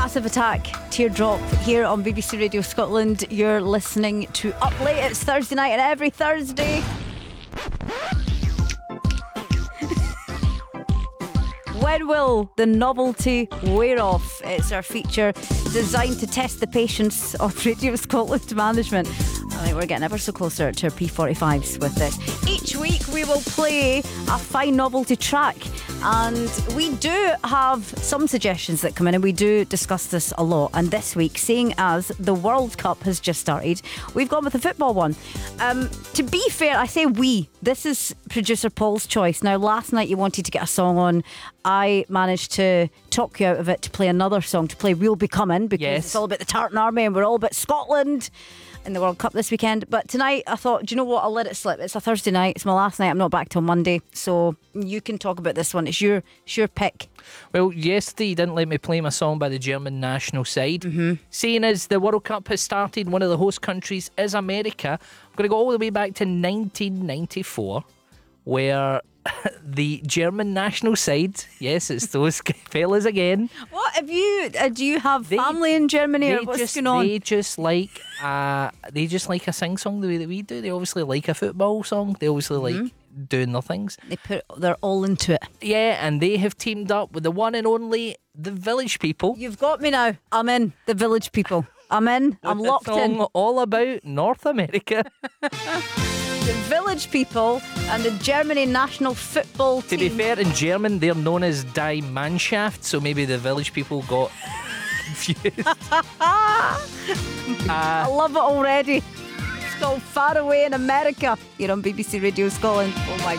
Massive Attack, Teardrop, here on BBC Radio Scotland. You're listening to Up Late. It's Thursday night, and every Thursday when will the novelty wear off? It's our feature designed to test the patience of Radio Scotland management. I think we're getting ever so closer to our P45s with this. Each week we will play a fine novelty track, and we do have some suggestions that come in, and we do discuss this a lot. And this week, seeing as the World Cup has just started, we've gone with a football one. To be fair, I say we. This is producer Paul's choice. Now, last night you wanted to get a song on. I managed to talk you out of it to play another song, to play We'll Be Coming, because it's all about the Tartan Army and we're all about Scotland in the World Cup this weekend. But tonight I thought, do you know what, I'll let it slip. It's a Thursday night, it's my last night, I'm not back till Monday, so you can talk about this one. It's your pick. Well, yesterday you didn't let me play my song by the German national side. Seeing as the World Cup has started, one of the host countries is America. I'm going to go all the way back to 1994, where the German national side, yes, it's those fellas again. What have you? Do you have family in Germany, or what's going on? They just like a sing song the way that we do. They obviously like a football song. They obviously like doing their things. They put their all into it. Yeah, and they have teamed up with the one and only The Village People. You've got me now. I'm in. The Village People. I'm in. I'm locked in. All about North America. The Village People and the Germany national football team. To be fair, in German they're known as Die Mannschaft, so maybe the Village People got confused. I love it already. It's called Far Away in America here on BBC Radio Scotland. Oh my